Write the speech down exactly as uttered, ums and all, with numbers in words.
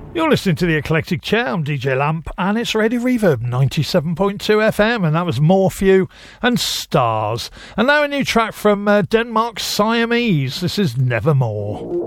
You're listening to the Eclectic Chair. I'm D J Lamp, and it's Radio Reverb ninety-seven point two F M, and that was Morphew and Stars. And now a new track from uh, Denmark's Siamese. This is Nevermore.